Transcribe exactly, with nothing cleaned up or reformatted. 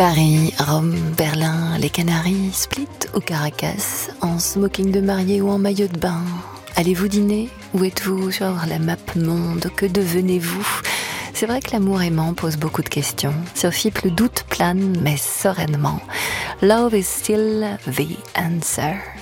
Paris, Rome, Berlin, les Canaries, Split ou Caracas, en smoking de mariée ou en maillot de bain. Allez-vous dîner? Où êtes-vous sur la map monde? Que devenez-vous? C'est vrai que l'amour aimant pose beaucoup de questions. Sur F I P, le doute plane, mais sereinement. Love is still the answer.